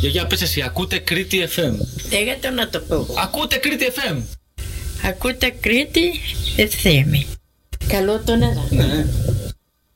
Για πες εσύ, ακούτε Κρήτη FM. Λέγατε να το πω. Ακούτε Κρήτη FM. Ακούτε Κρήτη FM. Καλό τον ένα. Ναι.